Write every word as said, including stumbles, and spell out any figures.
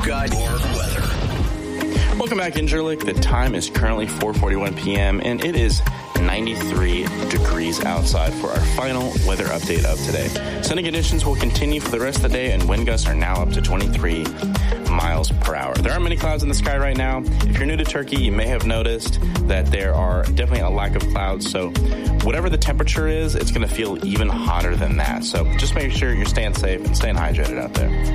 We've got your weather. Welcome back, Incirlik. The time is currently four forty-one p.m. and it is ninety-three degrees outside for our final weather update of today. Sunny conditions will continue for the rest of the day, and wind gusts are now up to twenty-three miles per hour. There aren't many clouds in the sky right now. If you're new to Turkey, you may have noticed that there are definitely a lack of clouds. So whatever the temperature is, it's going to feel even hotter than that. So just make sure you're staying safe and staying hydrated out there.